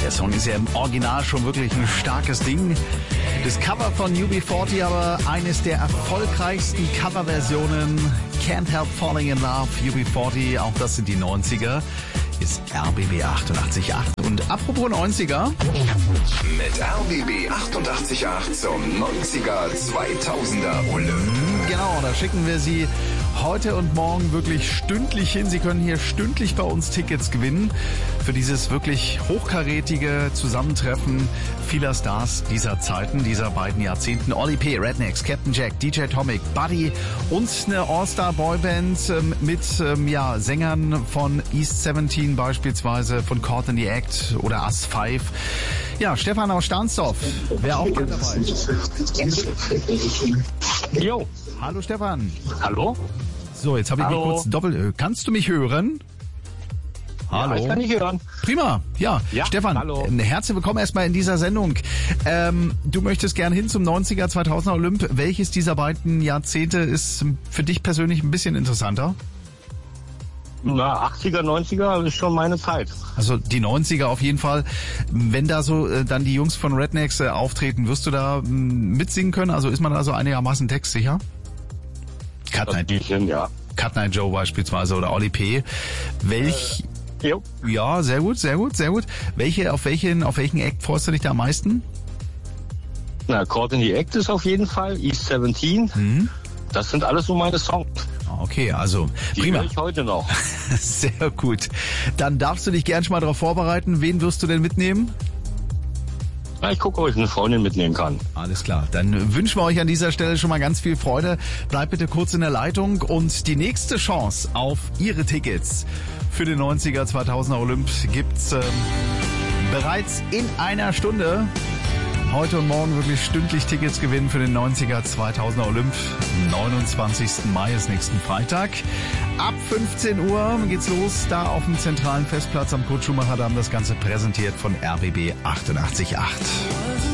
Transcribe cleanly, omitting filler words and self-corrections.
Der Song ist ja im Original schon wirklich ein starkes Ding. Das Cover von UB40 aber eines der erfolgreichsten Coverversionen. Can't Help Falling in Love, UB40, auch das sind die 90er. Ist RBB 88.8. Und apropos 90er. Mit RBB 88.8 zum 90er 2000er Olymp. Genau, da schicken wir Sie heute und morgen wirklich stündlich hin. Sie können hier stündlich bei uns Tickets gewinnen für dieses wirklich hochkarätige Zusammentreffen vieler Stars dieser Zeiten, dieser beiden Jahrzehnten. Oli P., Rednecks, Captain Jack, DJ Tomic, Buddy und eine All-Star-Boyband mit Sängern von East 17 beispielsweise, von Caught in the Act oder Us 5. Ja, Stefan aus Stahnsdorf wäre auch mit dabei. Jo. Hallo Stefan. Hallo? So, jetzt habe ich mich kurz doppelt... Kannst du mich hören? Hallo. Ja, ich kann dich hören. Prima. Ja, Stefan, hallo. Herzlich willkommen erstmal in dieser Sendung. Du möchtest gern hin zum 90er, 2000er Olymp. Welches dieser beiden Jahrzehnte ist für dich persönlich ein bisschen interessanter? Na, 80er, 90er ist schon meine Zeit. Also die 90er auf jeden Fall. Wenn da so dann die Jungs von Rednecks auftreten, wirst du da mitsingen können? Also ist man da so einigermaßen textsicher? Cut Night Joe beispielsweise oder Oli P. Jo. Ja, sehr gut. Auf welchen Act freust du dich da am meisten? Na, Caught in the Act ist auf jeden Fall, East 17. Das sind alles so meine Songs. Okay, also die prima. höre ich heute noch. Sehr gut. Dann darfst du dich gern schon mal darauf vorbereiten. Wen wirst du denn mitnehmen? Ja, ich gucke, ob ich eine Freundin mitnehmen kann. Alles klar. Dann wünschen wir euch an dieser Stelle schon mal ganz viel Freude. Bleibt bitte kurz in der Leitung und die nächste Chance auf Ihre Tickets für den 90er 2000er Olymp gibt's bereits in einer Stunde. Heute und morgen wirklich stündlich Tickets gewinnen für den 90er 2000er Olymp. 29. Mai ist nächsten Freitag. Ab 15 Uhr geht's los, da auf dem zentralen Festplatz am Kurt-Schumacher-Damm. Das Ganze präsentiert von RBB 88.8.